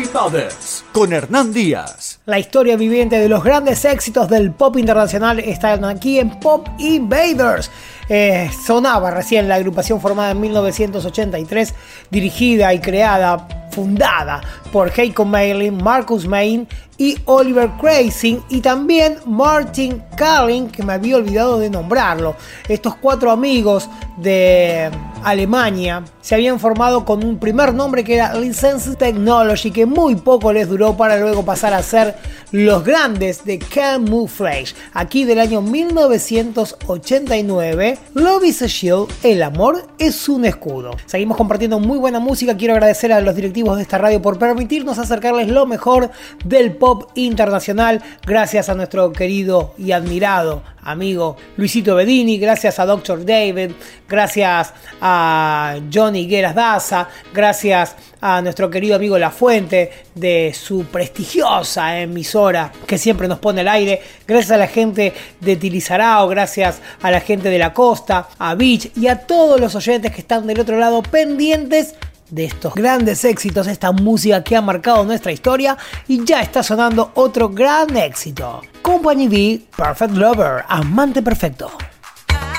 Brothers con Hernán Díaz. La historia viviente de los grandes éxitos del pop internacional están aquí en Pop Invaders. Sonaba recién la agrupación formada en 1983, dirigida y fundada por Heiko Mayling, Marcus Main y Oliver Kreising, y también Martin Carling, que me había olvidado de nombrarlo. Estos 4 amigos de Alemania se habían formado con un primer nombre que era License Technology, que muy poco les duró para luego pasar a ser los grandes de Camouflage. Aquí del año 1989, Love is a Shield, el amor es un escudo. Seguimos compartiendo muy buena música. Quiero agradecer a los directivos de esta radio por permitirnos acercarles lo mejor del pop internacional. Gracias a nuestro querido y admirado amigo Luisito Bedini, gracias a Dr. David, gracias a Johnny Gueras Daza, gracias a nuestro querido amigo La Fuente de su prestigiosa emisora que siempre nos pone al aire, gracias a la gente de Tilizarao, gracias a la gente de la costa, a Beach y a todos los oyentes que están del otro lado pendientes de estos grandes éxitos, esta música que ha marcado nuestra historia. Y ya está sonando otro gran éxito, Company B, Perfect Lover, amante perfecto.